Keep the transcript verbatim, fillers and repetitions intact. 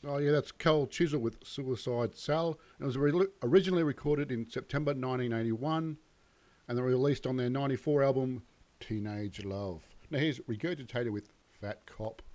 Oh yeah, that's Cold Chisel with Suicide Cell. It was re- originally recorded in September nineteen eighty-one, and they were released on their ninety-four album Teenage Love. Now here's Regurgitator with Fat Cop.